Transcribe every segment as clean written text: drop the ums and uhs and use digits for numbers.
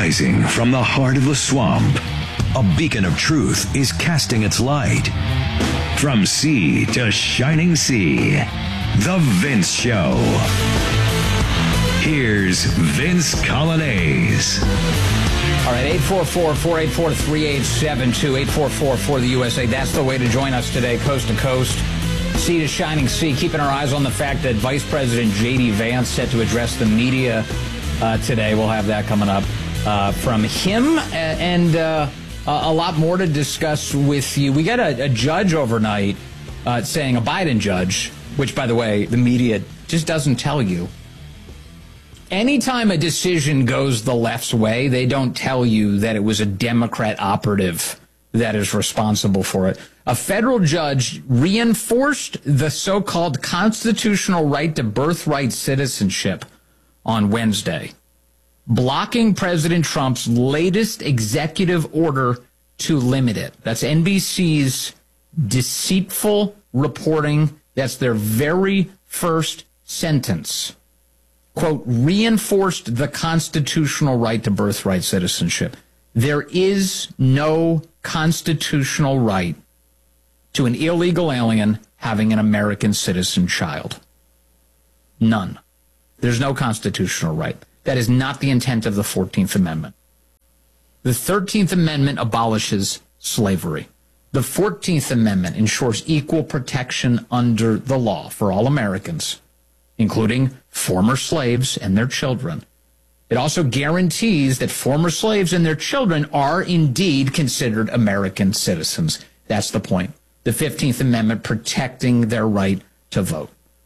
Rising from the heart of the swamp, a beacon of truth is casting its light. From sea to shining sea, The Vince Show. Here's Vince Coglianese. All right, 844-484-3872, 844-4 That's the way to join us today, coast to coast, sea to shining sea, keeping our eyes on the fact that Vice President J.D. Vance set to address the media today. We'll have that coming up from him and a lot more to discuss with you. We got a judge overnight saying, a Biden judge, which, by the way, the media just doesn't tell you. Anytime a decision goes the left's way, they don't tell you that it was a Democrat operative that is responsible for it. A federal judge reinforced the so-called constitutional right to birthright citizenship on Wednesday, blocking President Trump's latest executive order to limit it. That's NBC's deceitful reporting. That's their very first sentence. Quote, reinforced the constitutional right to birthright citizenship. There is no constitutional right to an illegal alien having an American citizen child. None. There's no constitutional right. That is not the intent of the 14th Amendment. The 13th Amendment abolishes slavery. The 14th Amendment ensures equal protection under the law for all Americans, including former slaves and their children. It also guarantees that former slaves and their children are indeed considered American citizens. That's the point. The 15th Amendment protecting their right to vote.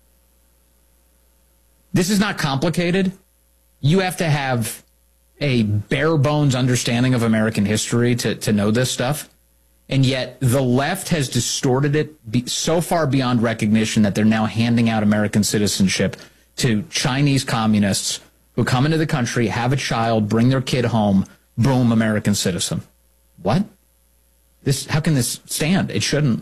This is not complicated. You have to have a bare bones understanding of American history to know this stuff. And yet the left has distorted it so far beyond recognition that they're now handing out American citizenship to Chinese communists who come into the country, have a child, bring their kid home, boom, American citizen. What? How can this stand? It shouldn't.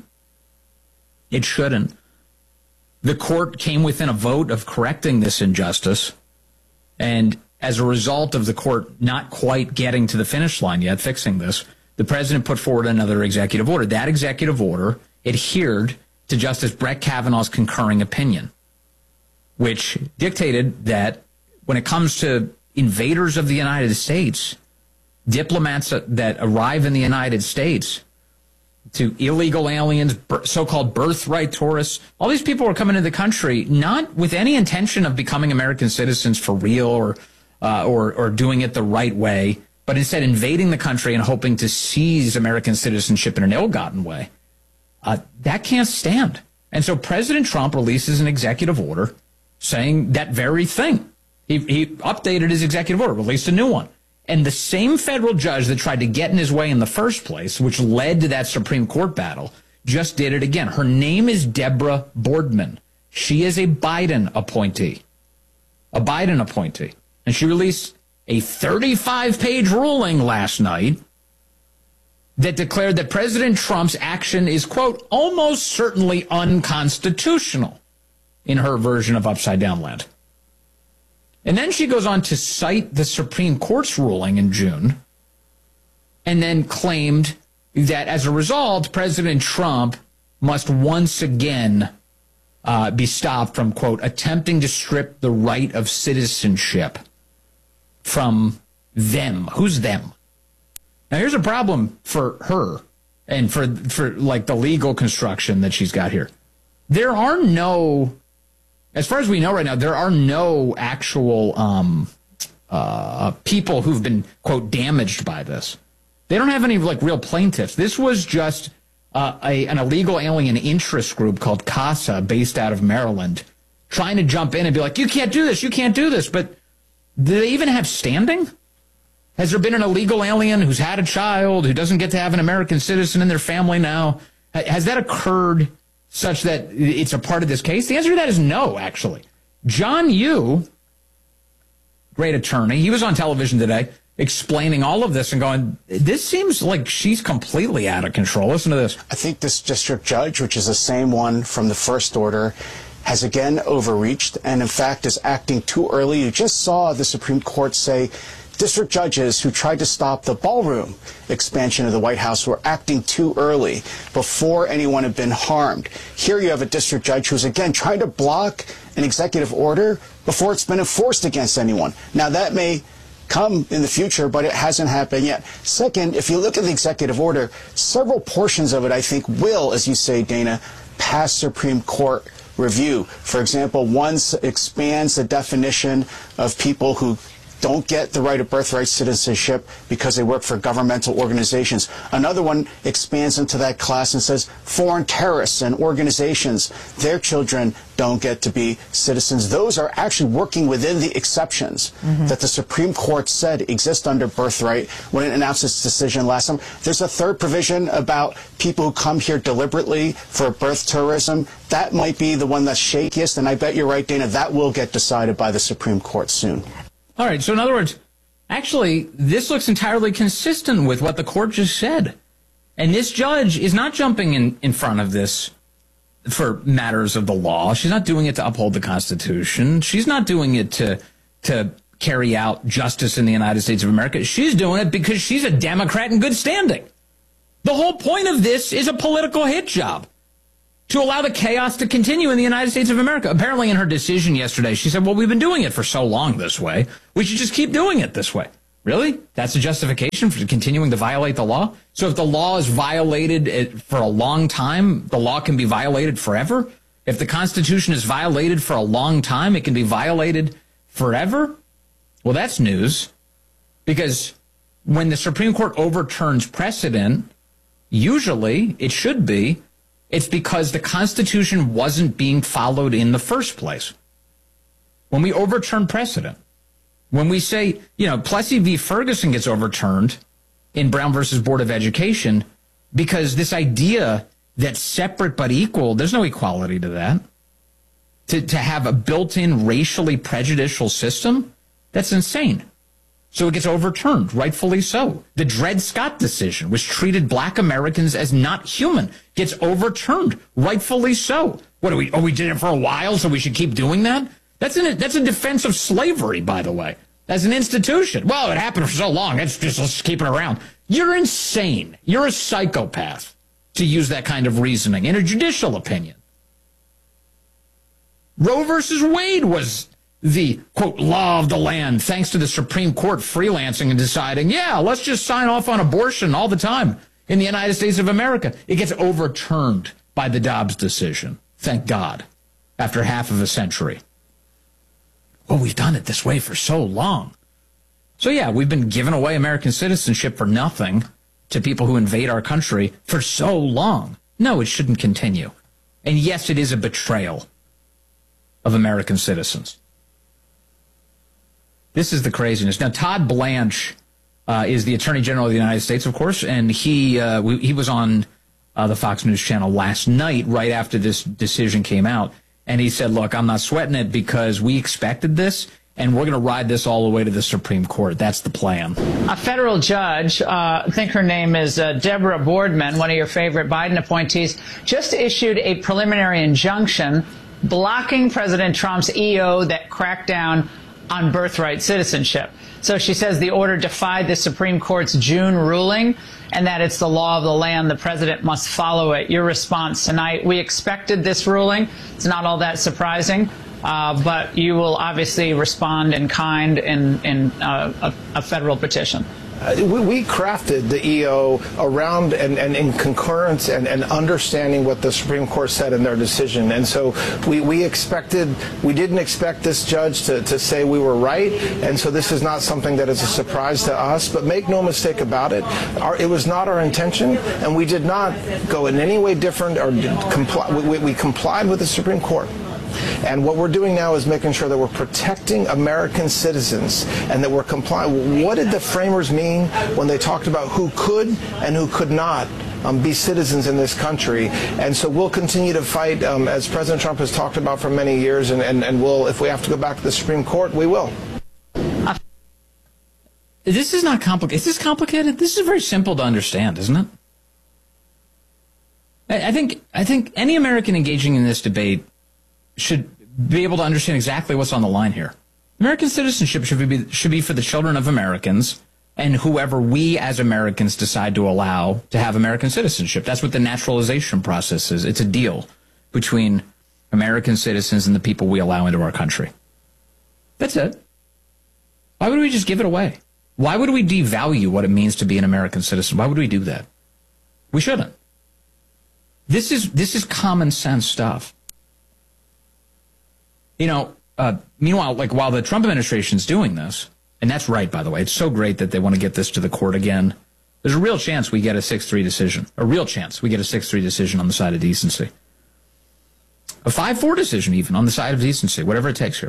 It shouldn't. The court came within a vote of correcting this injustice, and as a result of the court not quite getting to the finish line yet, fixing this, the president put forward another executive order. That executive order adhered to Justice Brett Kavanaugh's concurring opinion, which dictated that when it comes to invaders of the United States, diplomats that arrive in the United States, to illegal aliens, so-called birthright tourists, all these people are coming into the country not with any intention of becoming American citizens for real or doing it the right way, but instead invading the country and hoping to seize American citizenship in an ill-gotten way. That can't stand. And so President Trump releases an executive order saying that very thing. He updated his executive order, released a new one. And the same federal judge that tried to get in his way in the first place, which led to that Supreme Court battle, just did it again. Her name is Deborah Boardman. She is a Biden appointee. A Biden appointee. And she released a 35-page ruling last night that declared that President Trump's action is, quote, almost certainly unconstitutional in her version of Upside Down Land. And then she goes on to cite the Supreme Court's ruling in June and then claimed that as a result, President Trump must once again be stopped from, quote, attempting to strip the right of citizenship from them. Who's them? Now, here's a problem for her and for like the legal construction that she's got here. There are no, as far as we know right now, there are no actual people who've been, quote, damaged by this. They don't have any like real plaintiffs. This was just an illegal alien interest group called CASA based out of Maryland trying to jump in and be like, you can't do this, you can't do this. But do they even have standing? Has there been an illegal alien who's had a child who doesn't get to have an American citizen in their family now? Has that occurred such that it's a part of this case? The answer to that is no, actually. John Yoo, great attorney, he was on television today explaining all of this and going, this seems like she's completely out of control. Listen to this. I think this district judge, which is the same one from the first order, has again overreached and, in fact, is acting too early. You just saw the Supreme Court say district judges who tried to stop the ballroom expansion of the White House were acting too early before anyone had been harmed. Here you have a district judge who's, again, trying to block an executive order before it's been enforced against anyone. Now, that may come in the future, but it hasn't happened yet. Second, if you look at the executive order, several portions of it, I think, will, as you say, Dana, pass Supreme Court review. For example, one expands the definition of people who don't get the right of birthright citizenship because they work for governmental organizations. Another one expands into that class and says foreign terrorists and organizations, their children don't get to be citizens. Those are actually working within the exceptions that the Supreme Court said exist under birthright when it announced its decision last time. There's a third provision about people who come here deliberately for birth tourism. That might be the one that's shakiest, and I bet you're right, Dana, that will get decided by the Supreme Court soon. All right, so in other words, actually, this looks entirely consistent with what the court just said. And this judge is not jumping in front of this for matters of the law. She's not doing it to uphold the Constitution. She's not doing it to carry out justice in the United States of America. She's doing it because she's a Democrat in good standing. The whole point of this is a political hit job, to allow the chaos to continue in the United States of America. Apparently in her decision yesterday, she said, well, we've been doing it for so long this way. We should just keep doing it this way. Really? That's a justification for continuing to violate the law? So if the law is violated for a long time, the law can be violated forever? If the Constitution is violated for a long time, it can be violated forever? Well, that's news. Because when the Supreme Court overturns precedent, usually it should be, it's because the Constitution wasn't being followed in the first place. When we overturn precedent, when we say, Plessy v. Ferguson gets overturned in Brown versus Board of Education because this idea that separate but equal, there's no equality to that. To have a built-in racially prejudicial system, that's insane. So it gets overturned, rightfully so. The Dred Scott decision, which treated black Americans as not human, gets overturned, rightfully so. What we did it for a while, so we should keep doing that? That's a defense of slavery, by the way, as an institution. Well, it happened for so long, let's keep it around. You're insane. You're a psychopath to use that kind of reasoning in a judicial opinion. Roe versus Wade was the, quote, law of the land, thanks to the Supreme Court freelancing and deciding, let's just sign off on abortion all the time in the United States of America. It gets overturned by the Dobbs decision, thank God, after half of a century. Well, we've done it this way for so long. So, we've been giving away American citizenship for nothing to people who invade our country for so long. No, it shouldn't continue. And yes, it is a betrayal of American citizens. This is the craziness. Now, Todd Blanche is the Attorney General of the United States, of course, and he was on the Fox News channel last night right after this decision came out, and he said, look, I'm not sweating it because we expected this, and we're going to ride this all the way to the Supreme Court. That's the plan. A federal judge, I think her name is Deborah Boardman, one of your favorite Biden appointees, just issued a preliminary injunction blocking President Trump's EO that cracked down on birthright citizenship. So she says the order defied the Supreme Court's June ruling and that it's the law of the land. The president must follow it. Your response tonight: we expected this ruling. It's not all that surprising, but you will obviously respond in kind in a federal petition. We crafted the EO around and in concurrence and understanding what the Supreme Court said in their decision. And so we didn't expect this judge to say we were right. And so this is not something that is a surprise to us. But make no mistake about it, it was not our intention. And we did not go in any way different or we complied with the Supreme Court. And what we're doing now is making sure that we're protecting American citizens and that we're complying. What did the framers mean when they talked about who could and who could not be citizens in this country? And so we'll continue to fight, as President Trump has talked about for many years, and we'll, if we have to go back to the Supreme Court, we will. This is not complicated. Is this complicated? This is very simple to understand, isn't it? I think any American engaging in this debate should be able to understand exactly what's on the line here. American citizenship should be for the children of Americans and whoever we as Americans decide to allow to have American citizenship. That's what the naturalization process is. It's a deal between American citizens and the people we allow into our country. That's it. Why would we just give it away? Why would we devalue what it means to be an American citizen? Why would we do that? We shouldn't. This is common sense stuff. You know, meanwhile, like while the Trump administration is doing this, and that's right, by the way, it's so great that they want to get this to the court again. There's a real chance we get a 6-3 decision. A real chance we get a 6-3 decision on the side of decency. A 5-4 decision even on the side of decency, whatever it takes here.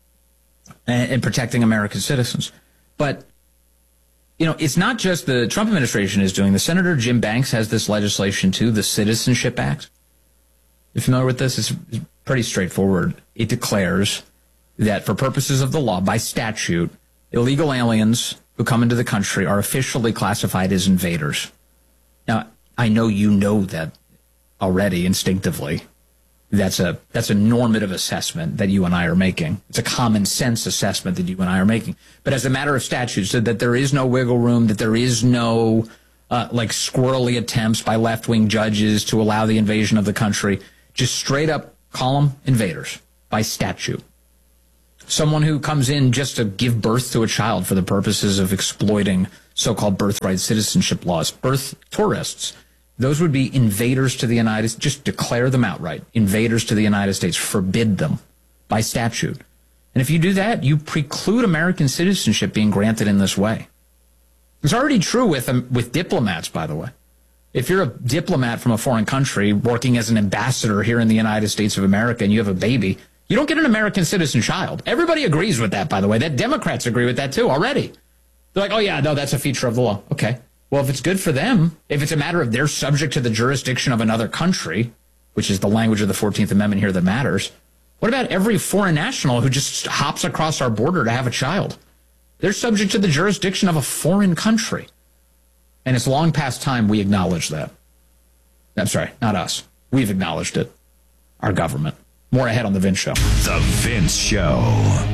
And protecting American citizens. But, you know, it's not just the Trump administration is doing. The Senator Jim Banks has this legislation too, the Citizenship Act. You familiar with this? It's pretty straightforward. It declares that for purposes of the law, by statute, illegal aliens who come into the country are officially classified as invaders. Now, I know you know that already instinctively. That's a normative assessment that you and I are making. It's a common sense assessment that you and I are making. But as a matter of statute, so that there is no wiggle room, that there is no like squirrely attempts by left-wing judges to allow the invasion of the country, just straight up call them invaders by statute. Someone who comes in just to give birth to a child for the purposes of exploiting so-called birthright citizenship laws, birth tourists. Those would be invaders to the United States. Just declare them outright. Invaders to the United States. Forbid them by statute. And if you do that, you preclude American citizenship being granted in this way. It's already true with diplomats, by the way. If you're a diplomat from a foreign country working as an ambassador here in the United States of America and you have a baby, you don't get an American citizen child. Everybody agrees with that, by the way. That Democrats agree with that, too, already. They're like, oh, yeah, no, that's a feature of the law. Okay. Well, if it's good for them, if it's a matter of they're subject to the jurisdiction of another country, which is the language of the 14th Amendment here that matters, what about every foreign national who just hops across our border to have a child? They're subject to the jurisdiction of a foreign country. And it's long past time we acknowledge that. I'm sorry, not us. We've acknowledged it. Our government. More ahead on The Vince Show. The Vince Show.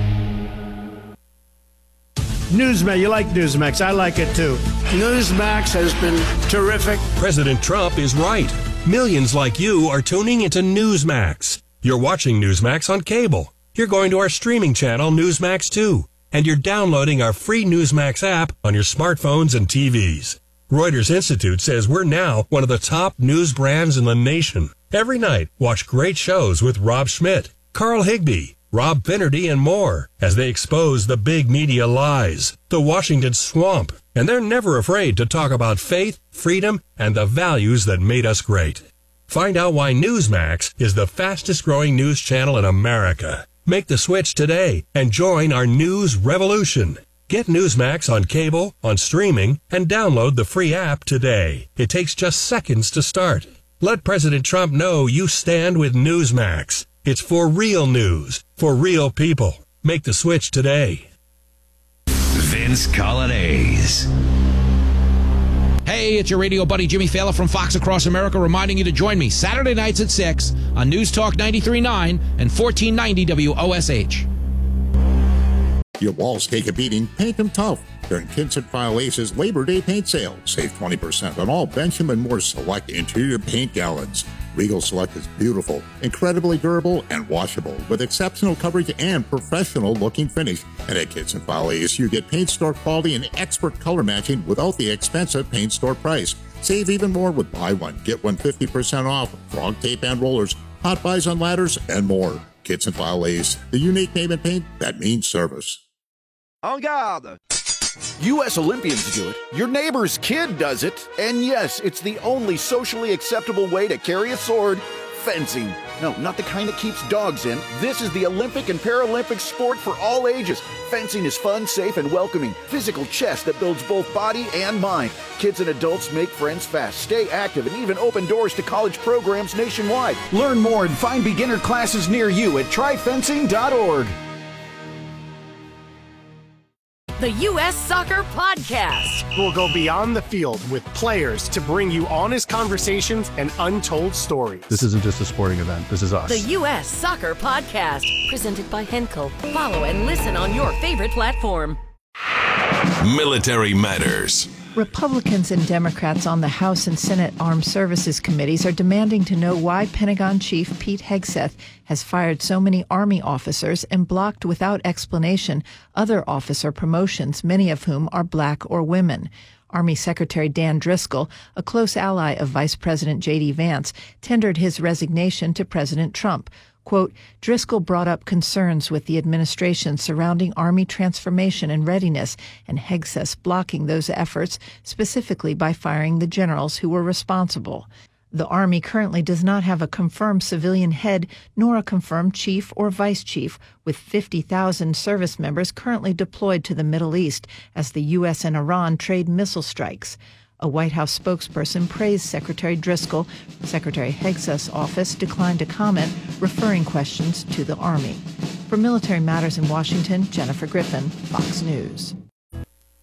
Newsmax, you like Newsmax. I like it too. Newsmax has been terrific. President Trump is right. Millions like you are tuning into Newsmax. You're watching Newsmax on cable. You're going to our streaming channel, Newsmax 2. And you're downloading our free Newsmax app on your smartphones and TVs. Reuters Institute says we're now one of the top news brands in the nation. Every night, watch great shows with Rob Schmidt, Carl Higbie, Rob Finnerty, and more as they expose the big media lies, the Washington swamp, and they're never afraid to talk about faith, freedom, and the values that made us great. Find out why Newsmax is the fastest growing news channel in America. Make the switch today and join our news revolution. Get Newsmax on cable, on streaming, and download the free app today. It takes just seconds to start. Let President Trump know you stand with Newsmax. It's for real news, for real people. Make the switch today. Vince Colonnese. Hey, it's your radio buddy Jimmy Fallon from Fox Across America reminding you to join me Saturday nights at 6 on News Talk 93.9 and 1490 WOSH. Your walls take a beating, paint them tough. During Kinston File Ace's Labor Day paint sale, save 20% on all Benjamin Moore Select interior paint gallons. Regal Select is beautiful, incredibly durable, and washable, with exceptional coverage and professional-looking finish. And at Kinston File Ace, you get paint store quality and expert color matching without the expensive paint store price. Save even more with buy one, get one 50% off, frog tape and rollers, hot buys on ladders, and more. Kinston File Ace, the unique name in paint that means service. En garde! U.S. Olympians do it, your neighbor's kid does it, and yes, it's the only socially acceptable way to carry a sword, fencing. No, not the kind that keeps dogs in. This is the Olympic and Paralympic sport for all ages. Fencing is fun, safe, and welcoming. Physical chess that builds both body and mind. Kids and adults make friends fast, stay active, and even open doors to college programs nationwide. Learn more and find beginner classes near you at tryfencing.org. the U.S. Soccer Podcast. We'll go beyond the field with players to bring you honest conversations and untold stories. This isn't just a sporting event. This is us. The U.S. Soccer Podcast, presented by Henkel. Follow and listen on your favorite platform. Military Matters. Republicans and Democrats on the House and Senate Armed Services Committees are demanding to know why Pentagon Chief Pete Hegseth has fired so many Army officers and blocked without explanation other officer promotions, many of whom are black or women. Army Secretary Dan Driscoll, a close ally of Vice President J.D. Vance, tendered his resignation to President Trump. Quote, Driscoll brought up concerns with the administration surrounding Army transformation and readiness, and Hegseth blocking those efforts, specifically by firing the generals who were responsible. The Army currently does not have a confirmed civilian head nor a confirmed chief or vice chief, with 50,000 service members currently deployed to the Middle East as the U.S. and Iran trade missile strikes. A White House spokesperson praised Secretary Driscoll. Secretary Hegseth's office declined to comment, referring questions to the Army. For Military Matters in Washington, Jennifer Griffin, Fox News.